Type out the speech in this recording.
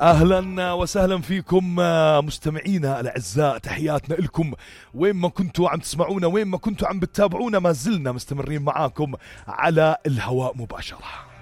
أهلا وسهلا فيكم مستمعينا الأعزاء، تحياتنا لكم وين ما كنتوا عم تسمعونا، وين ما كنتوا عم بتتابعونا، ما زلنا مستمرين معاكم على الهواء مباشرة.